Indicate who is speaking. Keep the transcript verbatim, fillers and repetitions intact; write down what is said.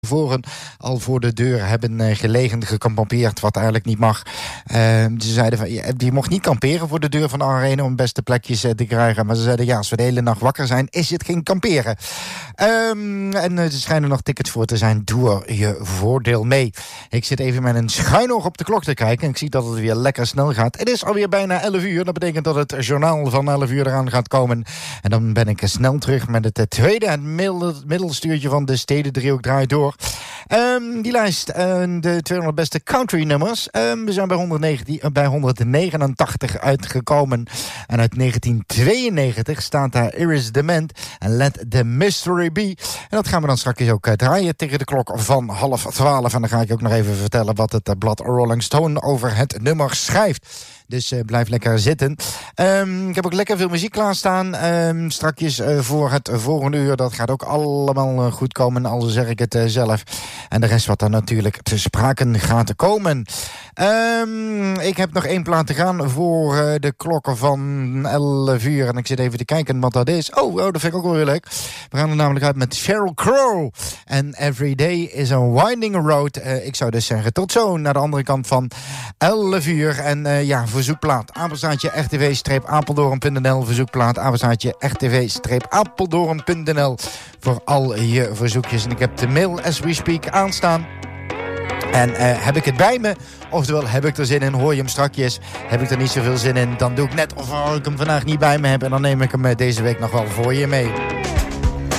Speaker 1: Voren al voor de deur hebben uh, gelegen, gekampeerd, wat eigenlijk niet mag. Uh, ze zeiden van, je, je mocht niet kamperen voor de deur van de arena om beste plekjes uh, te krijgen. Maar ze zeiden, ja, als we de hele nacht wakker zijn, is het geen kamperen. Um, en uh, er schijnen nog tickets voor te zijn. Doe er je voordeel mee. Ik zit even met een schuin oog op de klok te kijken. En ik zie dat het weer lekker snel gaat. Het is alweer bijna elf uur. Dat betekent dat het journaal van elf uur eraan gaat komen. En dan ben ik snel terug met het uh, tweede, het middel, middelstuurtje van de Stedendriehoek draait door. Um, die lijst, uh, de tweehonderd beste country nummers. Um, we zijn bij, honderdnegentien, uh, bij honderdnegenentachtig uitgekomen. En uit negentien tweeënnegentig staat daar Iris Dement en Let the Mystery Be. En dat gaan we dan straks ook uh, draaien tegen de klok van half twaalf. En dan ga ik ook nog even vertellen wat het uh, blad Rolling Stone over het nummer schrijft. Dus uh, blijf lekker zitten. Um, ik heb ook lekker veel muziek klaarstaan. Um, strakjes uh, voor het volgende uur. Dat gaat ook allemaal uh, goed komen. Al zeg ik het uh, zelf. En de rest wat er natuurlijk te sprake gaat komen. Um, ik heb nog één plaat te gaan voor uh, de klokken van elf uur. En ik zit even te kijken wat dat is. Oh, oh, dat vind ik ook wel heel leuk. We gaan er namelijk uit met Sheryl Crow. En Every Day is a Winding Road. Uh, ik zou dus zeggen tot zo naar de andere kant van elf uur. En uh, ja, verzoekplaat. Apenstaartje r t v-apeldoorn punt n l. Verzoekplaat. Apenstaartje r t v-apeldoorn punt n l. Voor al je verzoekjes. En ik heb de mail as we speak aanstaan. En uh, heb ik het bij me? Oftewel, heb ik er zin in? Hoor je hem strakjes? Heb ik er niet zoveel zin in? Dan doe ik net of ik hem vandaag niet bij me heb. En dan neem ik hem uh, deze week nog wel voor je mee.